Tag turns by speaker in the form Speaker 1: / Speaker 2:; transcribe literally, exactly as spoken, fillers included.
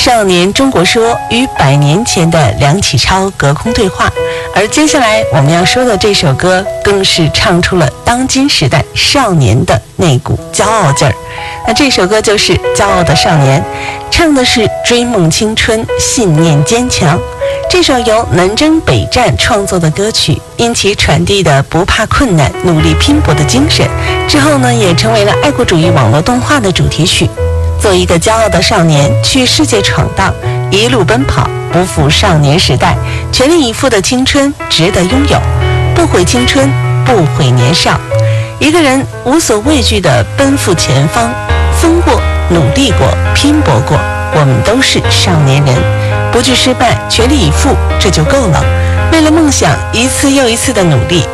Speaker 1: 少年中国说与百年前的梁启超隔空对话。而接下来我们要说的这首歌更是唱出了当今时代少年的那股骄傲劲儿。那这首歌就是《骄傲的少年》，唱的是追梦青春，信念坚强。这首由南征北战创作的歌曲，因其传递的不怕困难、努力拼搏的精神，之后呢也成为了爱国主义网络动画的主题曲。做一个骄傲的少年，去世界闯荡，一路奔跑，不负少年时代，全力以赴的青春值得拥有，不悔青春，不悔年少。一个人无所畏惧地奔赴前方，疯过，努力过，拼搏过，我们都是少年人，不惧失败，全力以赴，这就够了。为了梦想，一次又一次的努力，